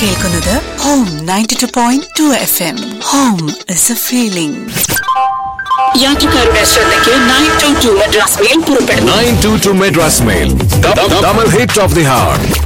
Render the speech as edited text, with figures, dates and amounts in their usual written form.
കേൾക്കുന്നത് home 92.2 FM. Home is A feeling. യാത്രക്കാരുടെ ശ്രദ്ധയ്ക്ക് 922 മദ്രാസ് മെയിൽ പുറപ്പെടുന്നു. 922 Madras mail, double hit of the heart.